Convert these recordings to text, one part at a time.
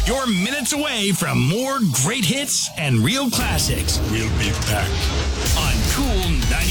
You're minutes away from more great hits and real classics. We'll be back on Cool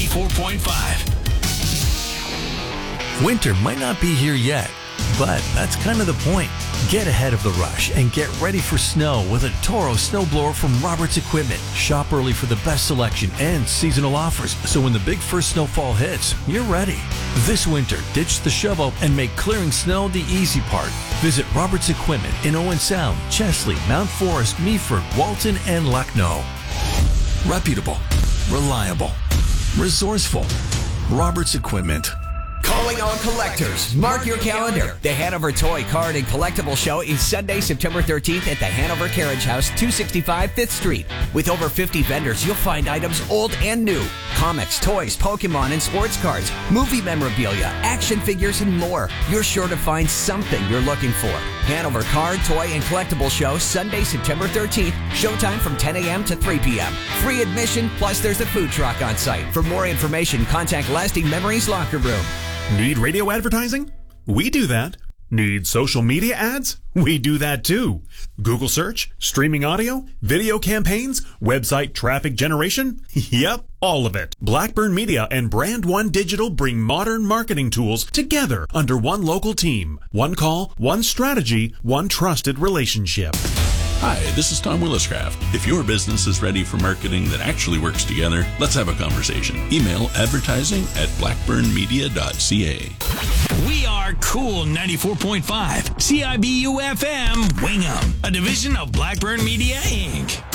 94.5. Winter might not be here yet, but that's kind of the point. Get ahead of the rush and get ready for snow with a Toro snowblower from Roberts Equipment. Shop early for the best selection and seasonal offers, so when the big first snowfall hits, you're ready. This winter, ditch the shovel and make clearing snow the easy part. Visit Roberts Equipment in Owen Sound, Chesley, Mount Forest, Meaford, Walton, and Lucknow. Reputable, reliable, resourceful. Roberts Equipment. Calling all collectors. Mark your calendar. The Hanover Toy, Card, and Collectible Show is Sunday, September 13th at the Hanover Carriage House, 265 5th Street. With over 50 vendors, you'll find items old and new. Comics, toys, Pokemon, and sports cards, movie memorabilia, action figures, and more. You're sure to find something you're looking for. Hanover Card, Toy, and Collectible Show, Sunday, September 13th. Showtime from 10 a.m. to 3 p.m. Free admission, plus there's a food truck on site. For more information, contact Lasting Memories Locker Room. Need radio advertising? We do that. Need social media ads? We do that too. Google search, streaming audio, video campaigns, website traffic generation? Yep, all of it. Blackburn Media and Brand One Digital bring modern marketing tools together under one local team. One call, one strategy, one trusted relationship. Hi, this is Tom Williscraft. If your business is ready for marketing that actually works together, let's have a conversation. Email advertising@blackburnmedia.ca. We are Cool 94.5, CIBU FM, Wingham, a division of Blackburn Media, Inc.